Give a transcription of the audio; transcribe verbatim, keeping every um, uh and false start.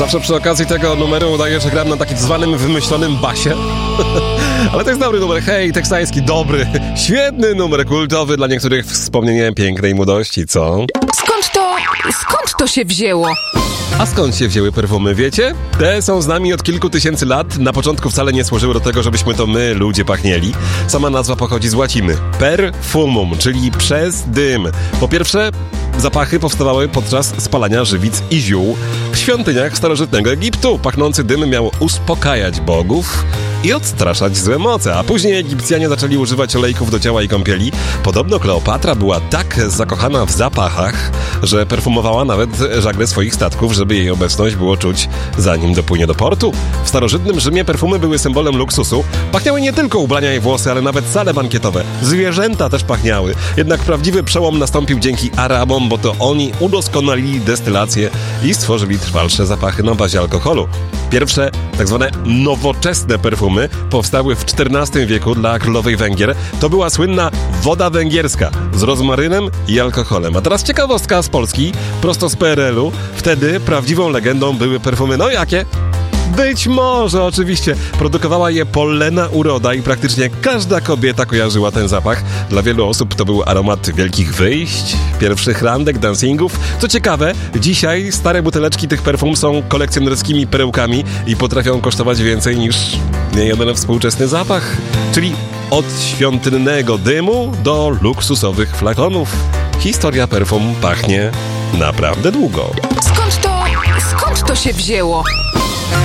Zawsze przy okazji tego numeru udaję, że gram na takim zwanym wymyślonym basie. Ale to jest dobry numer, hej, teksański, dobry, świetny numer kultowy, dla niektórych wspomnienie pięknej młodości, co? Skąd to, skąd to się wzięło? A skąd się wzięły perfumy, wiecie? Te są z nami od kilku tysięcy lat. Na początku wcale nie służyły do tego, żebyśmy to my, ludzie, pachnieli. Sama nazwa pochodzi z łaciny. Perfumum, czyli przez dym. Po pierwsze, zapachy powstawały podczas spalania żywic i ziół w świątyniach starożytnego Egiptu. Pachnący dym miał uspokajać bogów i odstraszać złe moce, a później Egipcjanie zaczęli używać olejków do ciała i kąpieli. Podobno Kleopatra była tak zakochana w zapachach, że perfumowała nawet żagle swoich statków, żeby jej obecność było czuć, zanim dopłynie do portu. W starożytnym Rzymie perfumy były symbolem luksusu. Pachniały nie tylko ubrania i włosy, ale nawet sale bankietowe. Zwierzęta też pachniały. Jednak prawdziwy przełom nastąpił dzięki Arabom, bo to oni udoskonalili destylację i stworzyli trwalsze zapachy na bazie alkoholu. Pierwsze, tak zwane nowoczesne perfumy powstały w czternastym wieku dla królowej Węgier. To była słynna woda węgierska z rozmarynem i alkoholem. A teraz ciekawostka z Polski, prosto z P R L u. Wtedy prawdziwą legendą były perfumy, no jakie? Być może, oczywiście. Produkowała je Pollena Uroda i praktycznie każda kobieta kojarzyła ten zapach. Dla wielu osób to był aromat wielkich wyjść, pierwszych randek, dancingów. Co ciekawe, dzisiaj stare buteleczki tych perfum są kolekcjonerskimi perełkami i potrafią kosztować więcej niż niejeden współczesny zapach. Czyli od świątynnego dymu do luksusowych flakonów. Historia perfum pachnie naprawdę długo. Skąd to, skąd to się wzięło?